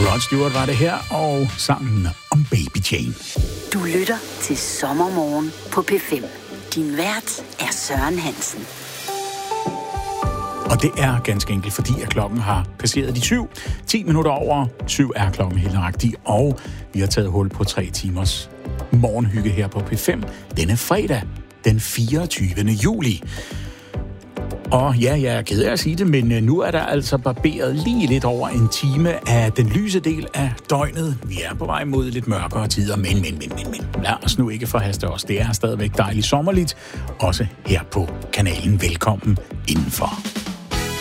Rod Stewart var det her, og sangen om Baby Jane. Du lytter til Sommermorgen på P5. Din vært er Søren Hansen. Og det er ganske enkelt, fordi at klokken har passeret de 7. 10 minutter over 7 er klokken helt nøjagtig, og vi har taget hul på 3 timers morgenhygge her på P5 denne fredag, den 24. juli. Og ja, jeg er ked af at sige det, men nu er der altså barberet lige lidt over en time af den lyse del af døgnet. Vi er på vej mod lidt mørkere tider, men. Lad os nu ikke forhaste os. Det er stadigvæk dejligt sommerligt, også her på kanalen. Velkommen indenfor.